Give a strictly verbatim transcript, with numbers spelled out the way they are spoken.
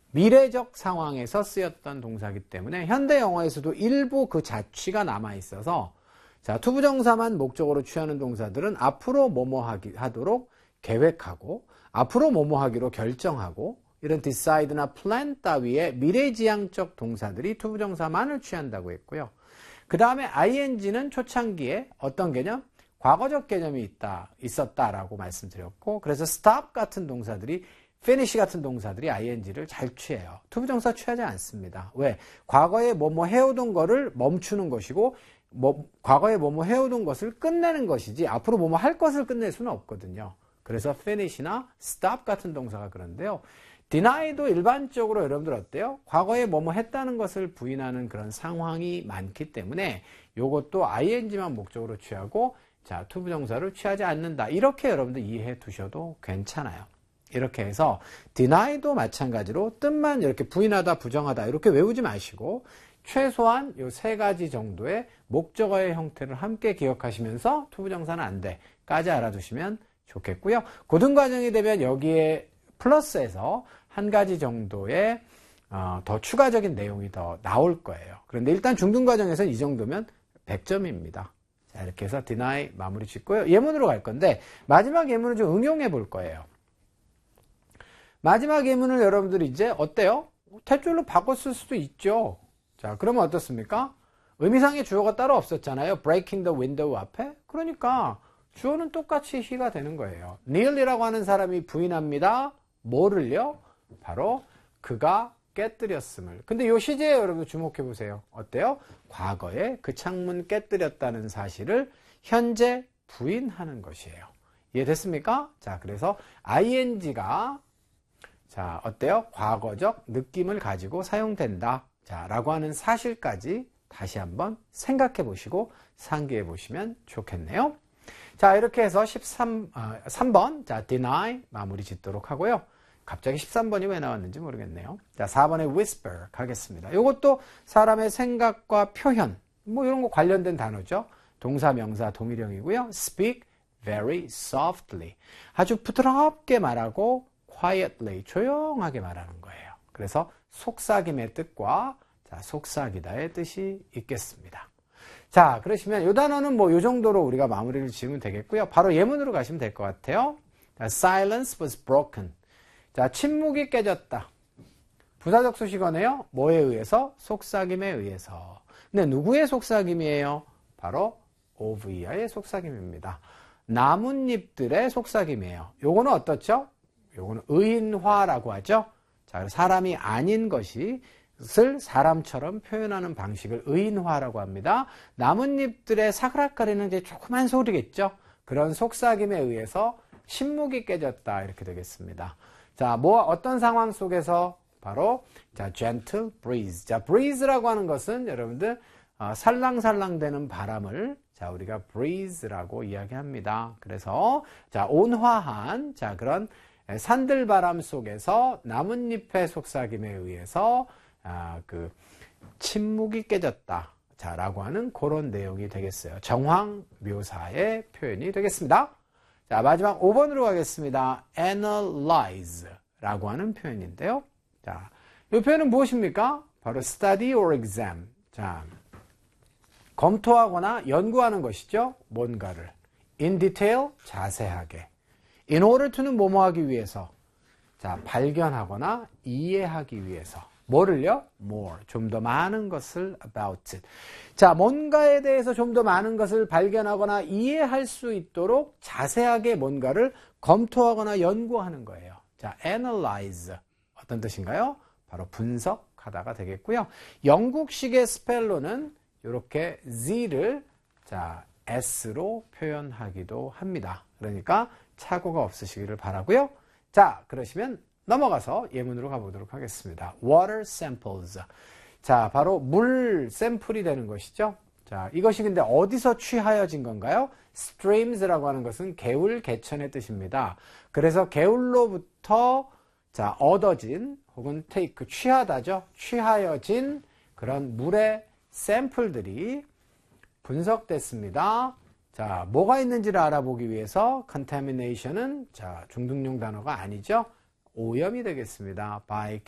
미래적 상황에서 쓰였던 동사이기 때문에 현대 영어에서도 일부 그 자취가 남아 있어서 자, 투부정사만 목적으로 취하는 동사들은 앞으로 뭐뭐 하기, 하도록 계획하고 앞으로 뭐뭐 하기로 결정하고 이런 decide나 plan 따위의 미래지향적 동사들이 투부정사만을 취한다고 했고요. 그 다음에 ing는 초창기에 어떤 개념? 과거적 개념이 있다, 있었다라고 말씀드렸고, 그래서 stop 같은 동사들이, finish 같은 동사들이 ing를 잘 취해요. 투부정사 취하지 않습니다. 왜? 과거에 뭐뭐 해오던 거를 멈추는 것이고, 뭐, 과거에 뭐뭐 해오던 것을 끝내는 것이지, 앞으로 뭐뭐 할 것을 끝낼 수는 없거든요. 그래서 finish나 stop 같은 동사가 그런데요. deny도 일반적으로 여러분들 어때요? 과거에 뭐뭐 했다는 것을 부인하는 그런 상황이 많기 때문에 이것도 ing만 목적으로 취하고 자, 투부정사를 취하지 않는다. 이렇게 여러분들 이해해 두셔도 괜찮아요. 이렇게 해서 deny도 마찬가지로 뜻만 이렇게 부인하다, 부정하다 이렇게 외우지 마시고 최소한 이 세 가지 정도의 목적어의 형태를 함께 기억하시면서 투부정사는 안 돼. 까지 알아두시면 좋겠고요. 고등과정이 되면 여기에 플러스해서 한 가지 정도의 어, 더 추가적인 내용이 더 나올 거예요. 그런데 일단 중등과정에서는 이 정도면 백 점입니다. 자, 이렇게 해서 deny 마무리 짓고요. 예문으로 갈 건데 마지막 예문을 좀 응용해 볼 거예요. 마지막 예문을 여러분들이 이제 어때요? 대줄로 바꿨을 수도 있죠. 자, 그러면 어떻습니까? 의미상의 주어가 따로 없었잖아요. breaking the window 앞에. 그러니까 주어는 똑같이 he가 되는 거예요. Neil이라고 하는 사람이 부인합니다. 뭐를요? 바로 그가 깨뜨렸음을. 근데 이 시제에 여러분 주목해 보세요. 어때요? 과거에 그 창문 깨뜨렸다는 사실을 현재 부인하는 것이에요. 이해됐습니까? 자, 그래서 ing가 자, 어때요? 과거적 느낌을 가지고 사용된다. 자, 라고 하는 사실까지 다시 한번 생각해 보시고 상기해 보시면 좋겠네요. 자, 이렇게 해서 십삼, 아, 삼 번, 자, deny 마무리 짓도록 하고요. 갑자기 십삼 번이 왜 나왔는지 모르겠네요. 자, 사 번에 whisper 가겠습니다. 이것도 사람의 생각과 표현, 뭐 이런 거 관련된 단어죠. 동사, 명사, 동일형이고요. speak very softly. 아주 부드럽게 말하고 quietly, 조용하게 말하는 거예요. 그래서 속삭임의 뜻과 자, 속삭이다의 뜻이 있겠습니다. 자, 그러시면 이 단어는 뭐 이 정도로 우리가 마무리를 지으면 되겠고요. 바로 예문으로 가시면 될 것 같아요. 자, silence was broken. 자, 침묵이 깨졌다. 부사적 수식어네요. 뭐에 의해서? 속삭임에 의해서. 근데 누구의 속삭임이에요? 바로 오브이아의 속삭임입니다. 나뭇잎들의 속삭임이에요. 요거는 어떻죠? 요거는 의인화라고 하죠. 자, 사람이 아닌 것이 을 사람처럼 표현하는 방식을 의인화라고 합니다. 나뭇잎들의 사그락거리는 이제 조그만 소리겠죠. 그런 속삭임에 의해서 침묵이 깨졌다 이렇게 되겠습니다. 자, 뭐 어떤 상황 속에서 바로 자, gentle breeze. 자, breeze라고 하는 것은 여러분들 어, 살랑살랑대는 바람을 자, 우리가 breeze라고 이야기합니다. 그래서 자, 온화한 자, 그런 산들바람 속에서 나뭇잎의 속삭임에 의해서 아, 그 침묵이 깨졌다. 자, 라고 하는 그런 내용이 되겠어요. 정황 묘사의 표현이 되겠습니다. 자, 마지막 오 번으로 가겠습니다. analyze 라고 하는 표현인데요. 자, 이 표현은 무엇입니까? 바로 study or exam. 자, 검토하거나 연구하는 것이죠. 뭔가를. in detail, 자세하게. in order to는 뭐뭐 하기 위해서. 자, 발견하거나 이해하기 위해서. 뭐를요? more. 좀 더 많은 것을 about it. 자, 뭔가에 대해서 좀 더 많은 것을 발견하거나 이해할 수 있도록 자세하게 뭔가를 검토하거나 연구하는 거예요. 자, analyze. 어떤 뜻인가요? 바로 분석하다가 되겠고요. 영국식의 스펠로는 이렇게 Z를 자, S로 표현하기도 합니다. 그러니까 착오가 없으시기를 바라고요. 자, 그러시면 넘어가서 예문으로 가보도록 하겠습니다. water samples. 자, 바로 물 샘플이 되는 것이죠. 자, 이것이 근데 어디서 취하여진 건가요? streams라고 하는 것은 개울, 개천의 뜻입니다. 그래서 개울로부터 자, 얻어진 혹은 take, 취하다죠. 취하여진 그런 물의 샘플들이 분석됐습니다. 자, 뭐가 있는지를 알아보기 위해서 contamination은 자, 중등용 단어가 아니죠. 오염이 되겠습니다. by